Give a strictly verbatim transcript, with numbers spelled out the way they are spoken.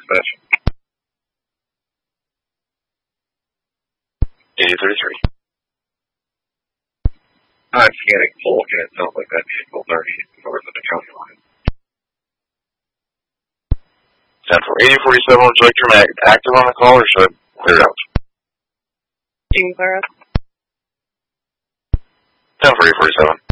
dispatch. eighty thirty-three. I'm scanning Polk, and it sounds like that vehicle is already north of the county line. ten for eighty forty-seven, would you like to remain active on the call, or should I clear it out? You can clear it. ten for eighty forty-seven.